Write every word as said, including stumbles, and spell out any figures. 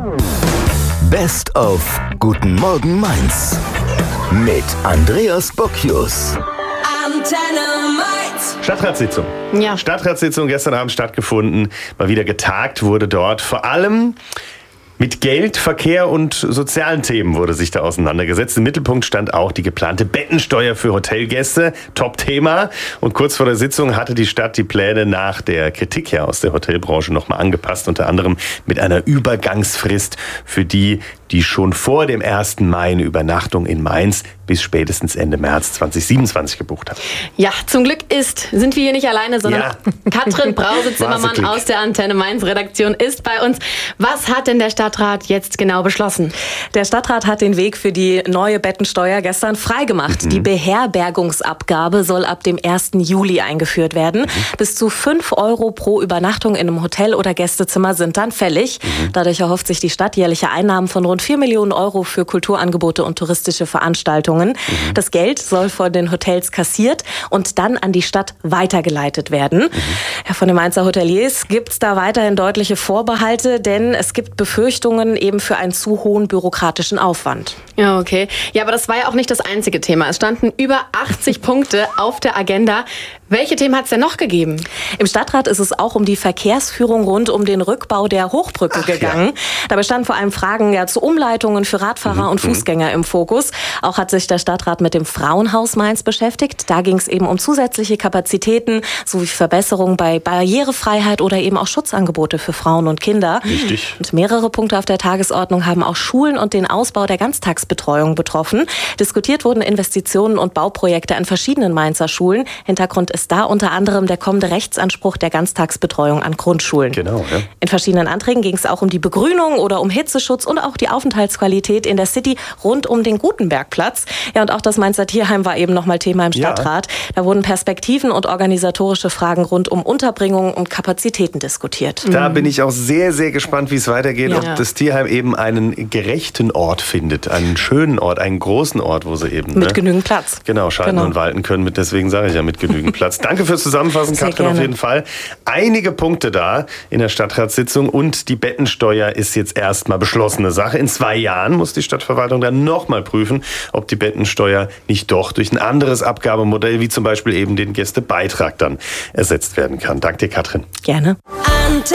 Best of Guten Morgen Mainz mit Andreas Bocchius. Antenne Mainz. Stadtratssitzung. Ja. Stadtratssitzung gestern Abend stattgefunden. Mal wieder getagt wurde dort. Vor allem mit Geld, Verkehr und sozialen Themen wurde sich da auseinandergesetzt. Im Mittelpunkt stand auch die geplante Bettensteuer für Hotelgäste. Top-Thema. Und kurz vor der Sitzung hatte die Stadt die Pläne nach der Kritik ja aus der Hotelbranche nochmal angepasst. Unter anderem mit einer Übergangsfrist für die, die schon vor dem ersten Mai eine Übernachtung in Mainz bis spätestens Ende März zweitausendsiebenundzwanzig gebucht haben. Ja, zum Glück ist, sind wir hier nicht alleine, sondern Ja. Katrin Brause-Zimmermann Glück. aus der Antenne Mainz Redaktion ist bei uns. Was hat denn der Stadtrat jetzt genau beschlossen? Der Stadtrat hat den Weg für die neue Bettensteuer gestern freigemacht. Mhm. Die Beherbergungsabgabe soll ab dem ersten Juli eingeführt werden. Mhm. Bis zu fünf Euro pro Übernachtung in einem Hotel oder Gästezimmer sind dann fällig. Mhm. Dadurch erhofft sich die Stadt jährliche Einnahmen von rund vier Millionen Euro für Kulturangebote und touristische Veranstaltungen. Mhm. Das Geld soll von den Hotels kassiert und dann an die Stadt weitergeleitet werden. Mhm. Ja, von den Mainzer Hoteliers gibt es da weiterhin deutliche Vorbehalte, denn es gibt Befürchtungen eben für einen zu hohen bürokratischen Aufwand. Ja, okay. Ja, aber das war ja auch nicht das einzige Thema. Es standen über achtzig Punkte auf der Agenda. Welche Themen hat es denn noch gegeben? Im Stadtrat ist es auch um die Verkehrsführung rund um den Rückbau der Hochbrücke Ach, gegangen. Ja. Dabei standen vor allem Fragen ja, zu Umleitungen für Radfahrer mhm. und Fußgänger im Fokus. Auch hat sich der Stadtrat mit dem Frauenhaus Mainz beschäftigt. Da ging es eben um zusätzliche Kapazitäten sowie Verbesserungen bei Barrierefreiheit oder eben auch Schutzangebote für Frauen und Kinder. Richtig. Und mehrere Punkte auf der Tagesordnung haben auch Schulen und den Ausbau der Ganztagsbetreuung betroffen. Diskutiert wurden Investitionen und Bauprojekte an verschiedenen Mainzer Schulen. Hintergrund ist da unter anderem der kommende Rechtsanspruch der Ganztagsbetreuung an Grundschulen. Genau, ja. In verschiedenen Anträgen ging es auch um die Begrünung oder um Hitzeschutz und auch die Aufenthaltsqualität in der City rund um den Gutenbergplatz. Ja, und auch das Mainzer Tierheim war eben nochmal Thema im Stadtrat. Ja. Da wurden Perspektiven und organisatorische Fragen rund um Unterbringung und Kapazitäten diskutiert. Da bin ich auch sehr, sehr gespannt, wie es weitergeht. Ja. Ob das Tierheim eben einen gerechten Ort findet, einen schönen Ort, einen großen Ort, wo sie eben... Mit ne? genügend Platz. Genau, schalten Genau. und walten können. Mit, deswegen sage ich ja mit genügend Platz. Danke fürs Zusammenfassen, Sehr Katrin, gerne. auf jeden Fall. Einige Punkte da in der Stadtratssitzung und die Bettensteuer ist jetzt erstmal beschlossene Sache. In zwei Jahren muss die Stadtverwaltung dann nochmal prüfen, ob die Bettensteuer nicht doch durch ein anderes Abgabemodell, wie zum Beispiel eben den Gästebeitrag, dann ersetzt werden kann. Danke dir, Katrin. Gerne.